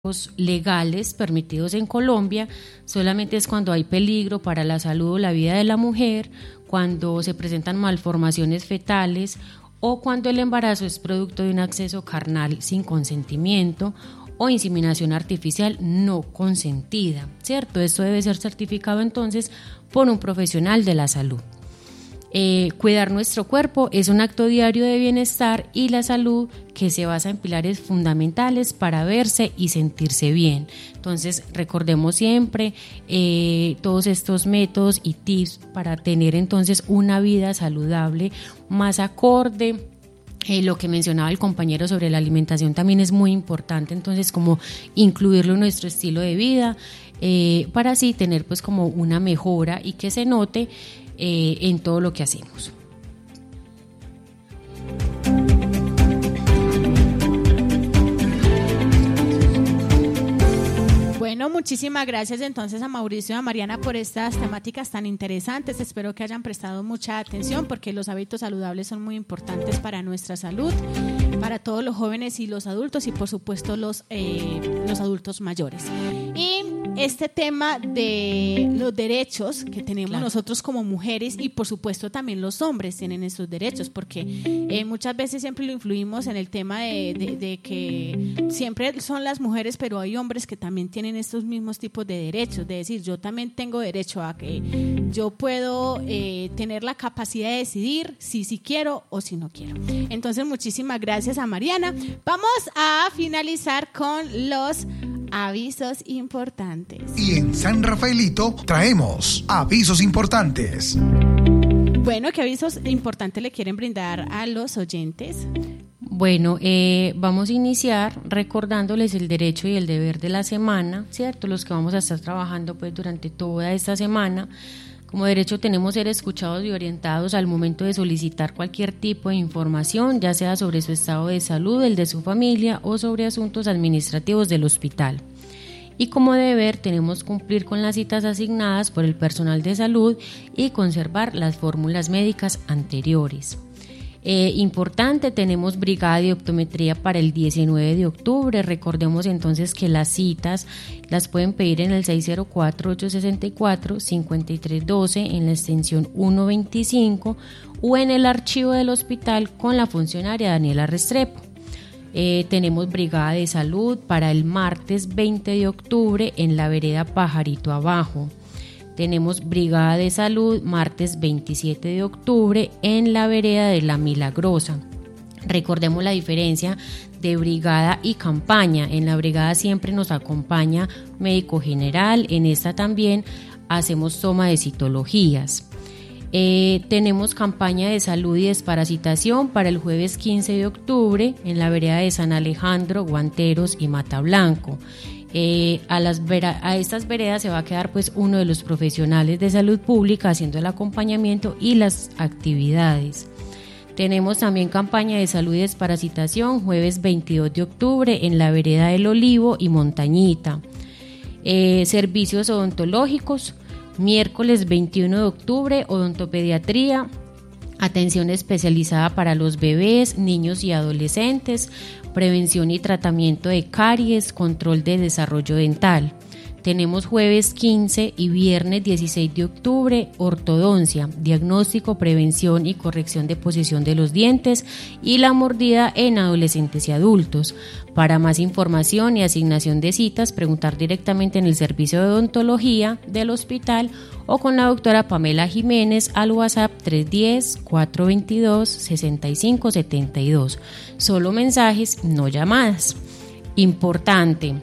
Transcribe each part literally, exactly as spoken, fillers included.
legales permitidos en Colombia solamente es cuando hay peligro para la salud o la vida de la mujer, cuando se presentan malformaciones fetales o cuando el embarazo es producto de un acceso carnal sin consentimiento o inseminación artificial no consentida, ¿cierto? Esto debe ser certificado entonces por un profesional de la salud. Eh, cuidar nuestro cuerpo es un acto diario de bienestar y la salud que se basa en pilares fundamentales para verse y sentirse bien. Entonces recordemos siempre eh, todos estos métodos y tips para tener entonces una vida saludable más acorde. Eh, lo que mencionaba el compañero sobre la alimentación también es muy importante, entonces como incluirlo en nuestro estilo de vida eh, para así tener pues como una mejora y que se note Eh, en todo lo que hacemos. Bueno, muchísimas gracias entonces a Mauricio y a Mariana por estas temáticas tan interesantes. Espero que hayan prestado mucha atención porque los hábitos saludables son muy importantes para nuestra salud, para todos los jóvenes y los adultos y por supuesto los, eh, los adultos mayores. Y este tema de los derechos que tenemos claro. nosotros como mujeres y por supuesto también los hombres tienen estos derechos porque eh, muchas veces siempre lo influimos en el tema de, de, de que siempre son las mujeres pero hay hombres que también tienen estos mismos tipos de derechos, de decir yo también tengo derecho a que yo puedo eh, tener la capacidad de decidir si sí quiero o si no quiero. Entonces muchísimas gracias a Mariana. Vamos a finalizar con los avisos importantes. Y en San Rafaelito traemos avisos importantes. Bueno, ¿qué avisos importantes le quieren brindar a los oyentes? Bueno, eh, vamos a iniciar recordándoles el derecho y el deber de la semana, ¿cierto? Los que vamos a estar trabajando pues durante toda esta semana. Como derecho tenemos ser escuchados y orientados al momento de solicitar cualquier tipo de información, ya sea sobre su estado de salud, el de su familia o sobre asuntos administrativos del hospital. Y como deber tenemos cumplir con las citas asignadas por el personal de salud y conservar las fórmulas médicas anteriores. Eh, importante, tenemos brigada de optometría para el diecinueve de octubre. Recordemos entonces que las citas las pueden pedir en el seis cero cuatro, ocho seis cuatro, cinco tres uno dos en la extensión ciento veinticinco o en el archivo del hospital con la funcionaria Daniela Restrepo. Eh, tenemos brigada de salud para el martes veinte de octubre en la vereda Pajarito Abajo. Tenemos brigada de salud martes veintisiete de octubre en la vereda de La Milagrosa. Recordemos la diferencia de brigada y campaña. En la brigada siempre nos acompaña médico general, en esta también hacemos toma de citologías. Eh, tenemos campaña de salud y desparasitación para el jueves quince de octubre en la vereda de San Alejandro, Guanteros y Mata Blanco. Eh, a, las vera, a estas veredas se va a quedar pues uno de los profesionales de salud pública haciendo el acompañamiento y las actividades. Tenemos también campaña de salud y desparasitación jueves veintidós de octubre en la vereda del Olivo y Montañita. Eh, servicios odontológicos miércoles veintiuno de octubre odontopediatría, atención especializada para los bebés, niños y adolescentes, prevención y tratamiento de caries, control de desarrollo dental. Tenemos jueves quince y viernes dieciséis de octubre, ortodoncia, diagnóstico, prevención y corrección de posición de los dientes y la mordida en adolescentes y adultos. Para más información y asignación de citas, preguntar directamente en el servicio de odontología del hospital o con la doctora Pamela Jiménez al WhatsApp tres uno cero, cuatro dos dos, seis cinco siete dos. Solo mensajes, no llamadas. Importante.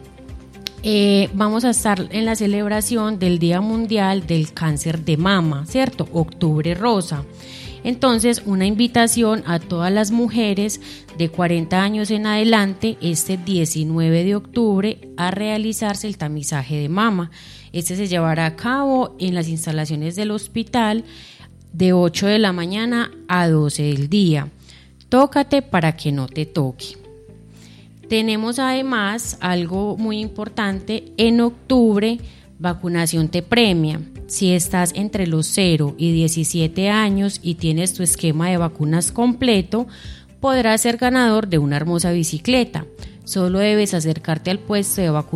Eh, vamos a estar en la celebración del Día Mundial del Cáncer de Mama, ¿cierto? Octubre Rosa. Entonces, una invitación a todas las mujeres de cuarenta años en adelante este diecinueve de octubre a realizarse el tamizaje de mama. Este se llevará a cabo en las instalaciones del hospital de ocho de la mañana a doce del día. Tócate para que no te toque. Tenemos además algo muy importante, en octubre vacunación te premia. Si estás entre los cero y diecisiete años y tienes tu esquema de vacunas completo, podrás ser ganador de una hermosa bicicleta. Solo debes acercarte al puesto de vacunación